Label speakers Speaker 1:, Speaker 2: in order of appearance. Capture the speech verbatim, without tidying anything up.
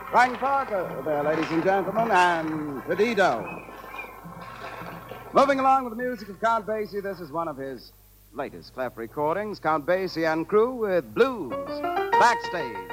Speaker 1: Frank Parker there, ladies and gentlemen, and Perdido. Moving along with the music of Count Basie, this is one of his latest clef recordings, Count Basie and Crew with Blues, Backstage.